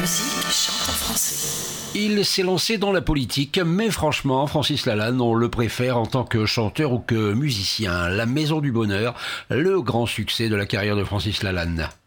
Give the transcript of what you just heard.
Musique chante en français. Il s'est lancé dans la politique, mais franchement, Francis Lalanne, on le préfère en tant que chanteur ou que musicien. La Maison du Bonheur, le grand succès de la carrière de Francis Lalanne.